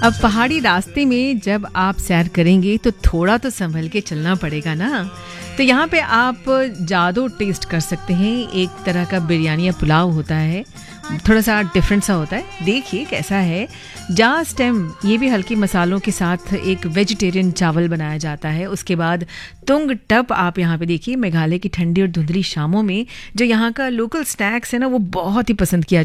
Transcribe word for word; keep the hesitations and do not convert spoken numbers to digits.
अब पहाड़ी रास्ते में जब आप सैर करेंगे तो थोड़ा तो संभल के चलना पड़ेगा ना। तो यहाँ पे आप जादू टेस्ट कर सकते हैं। एक तरह का बिरयानी या पुलाव होता है, थोड़ा सा डिफरेंट सा होता है। देखिए कैसा है। जा स्टेम, ये भी हल्के मसालों के साथ एक वेजिटेरियन चावल बनाया जाता है। उसके बाद तुंग टप, आप यहाँ पे देखिए मेघालय की ठंडी और धुंधली शामों में जो यहाँ का लोकल स्नैक्स है ना, वो बहुत ही पसंद किया